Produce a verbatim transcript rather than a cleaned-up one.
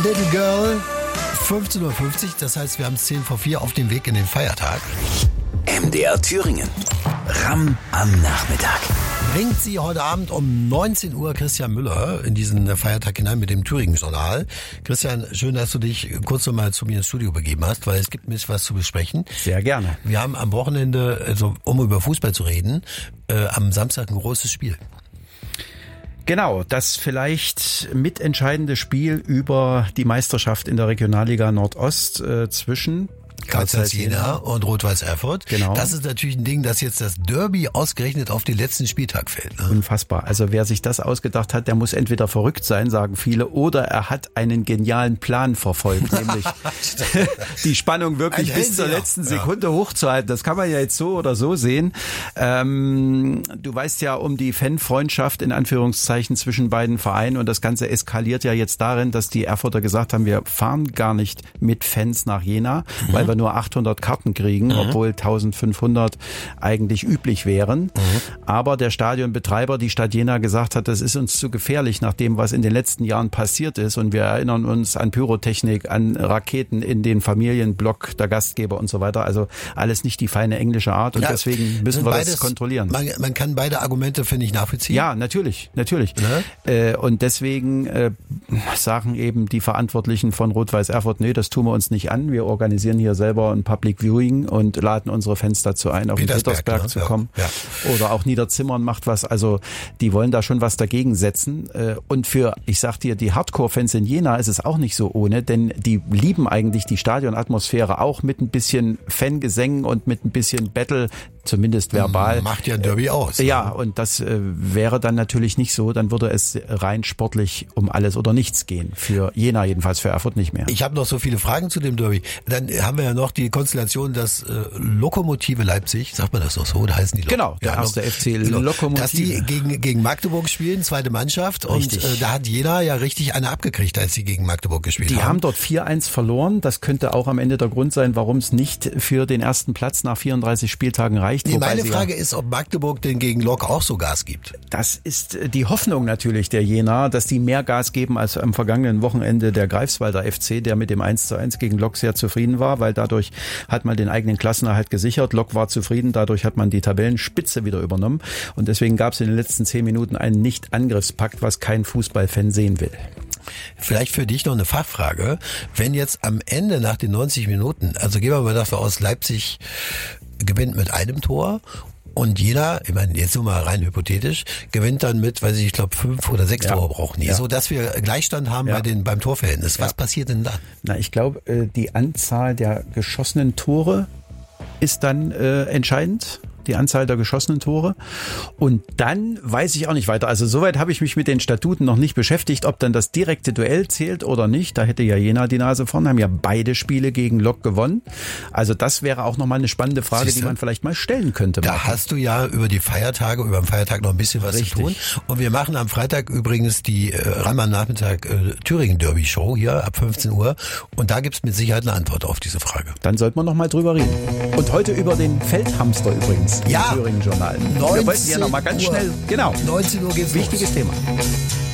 Little Girl, fünfzehn Uhr fünfzig, das heißt, wir haben zehn vor vier auf dem Weg in den Feiertag. M D R Thüringen. Ram am Nachmittag. Bringt Sie heute Abend um neunzehn Uhr Christian Müller in diesen Feiertag hinein mit dem Thüringen-Journal. Christian, schön, dass du dich kurz noch mal zu mir ins Studio begeben hast, weil es gibt ein bisschen was zu besprechen. Sehr gerne. Wir haben am Wochenende, also um über Fußball zu reden, äh, am Samstag ein großes Spiel. Genau, das vielleicht mitentscheidende Spiel über die Meisterschaft in der Regionalliga Nordost äh, zwischen Karl Zeiss Jena und Rot-Weiß Erfurt. Genau. Das ist natürlich ein Ding, dass jetzt das Derby ausgerechnet auf den letzten Spieltag fällt. Ne? Unfassbar. Also wer sich das ausgedacht hat, der muss entweder verrückt sein, sagen viele, oder er hat einen genialen Plan verfolgt, nämlich die Spannung wirklich bis zur letzten Sekunde ja. hochzuhalten. Das kann man ja jetzt so oder so sehen. Ähm, du weißt ja um die Fanfreundschaft in Anführungszeichen zwischen beiden Vereinen, und das Ganze eskaliert ja jetzt darin, dass die Erfurter gesagt haben, wir fahren gar nicht mit Fans nach Jena, mhm. weil wir nur achthundert Karten kriegen, mhm. obwohl eintausendfünfhundert eigentlich üblich wären. Mhm. Aber der Stadionbetreiber, die Stadt Jena, gesagt hat, das ist uns zu gefährlich nach dem, was in den letzten Jahren passiert ist. Und wir erinnern uns an Pyrotechnik, an Raketen in den Familienblock der Gastgeber und so weiter. Also alles nicht die feine englische Art. Und ja, deswegen müssen wir beides, das kontrollieren. Man, man kann beide Argumente, finde ich, nachvollziehen. Ja, natürlich, natürlich. Ja. Äh, und deswegen äh, sagen eben die Verantwortlichen von Rot-Weiß Erfurt, nee, das tun wir uns nicht an. Wir organisieren hier selber ein Public Viewing und laden unsere Fans dazu ein, auf den Petersberg ne? zu kommen. Ja, ja. Oder auch Niederzimmern macht was. Also die wollen da schon was dagegen setzen. Und für, ich sag dir, die Hardcore-Fans in Jena ist es auch nicht so ohne, denn die lieben eigentlich die Stadionatmosphäre auch mit ein bisschen Fangesängen und mit ein bisschen Battle, zumindest verbal. Macht ja ein Derby aus. Ja, und das äh, wäre dann natürlich nicht so. Dann würde es rein sportlich um alles oder nichts gehen. Für Jena jedenfalls, für Erfurt nicht mehr. Ich habe noch so viele Fragen zu dem Derby. Dann haben wir ja noch die Konstellation, dass äh, Lokomotive Leipzig, sagt man das noch so, da heißen die doch. Genau, der ja, erste F C genau, Lokomotive. Dass die gegen, gegen Magdeburg spielen, zweite Mannschaft. Richtig. Und äh, da hat Jena ja richtig eine abgekriegt, als sie gegen Magdeburg gespielt die haben. Die haben dort vier eins verloren. Das könnte auch am Ende der Grund sein, warum es nicht für den ersten Platz nach vierunddreißig Spieltagen reicht. Nee, meine Frage ist, ob Magdeburg denn gegen Lok auch so Gas gibt. Das ist die Hoffnung natürlich der Jena, dass die mehr Gas geben als am vergangenen Wochenende der Greifswalder F C, der mit dem eins zu eins gegen Lok sehr zufrieden war, weil dadurch hat man den eigenen Klassenerhalt gesichert. Lok war zufrieden, dadurch hat man die Tabellenspitze wieder übernommen. Und deswegen gab es in den letzten zehn Minuten einen Nicht-Angriffspakt, was kein Fußballfan sehen will. Vielleicht für dich noch eine Fachfrage. Wenn jetzt am Ende nach den neunzig Minuten, also gehen wir mal davon aus, Leipzig gewinnt mit einem Tor und Jena, ich meine, jetzt nur mal rein hypothetisch, gewinnt dann mit, weiß ich, ich glaube fünf oder sechs ja. Tore brauchen die, ja. so dass wir Gleichstand haben ja. bei den beim Torverhältnis. Was ja. passiert denn dann? Na, ich glaube, die Anzahl der geschossenen Tore ist dann äh, entscheidend. Die Anzahl der geschossenen Tore. Und dann weiß ich auch nicht weiter. Also soweit habe ich mich mit den Statuten noch nicht beschäftigt, ob dann das direkte Duell zählt oder nicht. Da hätte ja Jena die Nase vorn, haben ja beide Spiele gegen Lok gewonnen. Also das wäre auch nochmal eine spannende Frage, Siehste? die man vielleicht mal stellen könnte. Da Martin. hast du ja über die Feiertage, über den Feiertag noch ein bisschen was Richtig. zu tun. Und wir machen am Freitag übrigens die äh, Ram am Nachmittag äh, Thüringen Derby Show hier ab fünfzehn Uhr. Und da gibt's mit Sicherheit eine Antwort auf diese Frage. Dann sollten wir noch mal drüber reden. Und heute über den Feldhamster übrigens. Ja. Thüringen Journal. Wir wollten ja noch mal ganz Uhr. schnell, genau. neunzehn Uhr geht's Wichtiges los. Thema.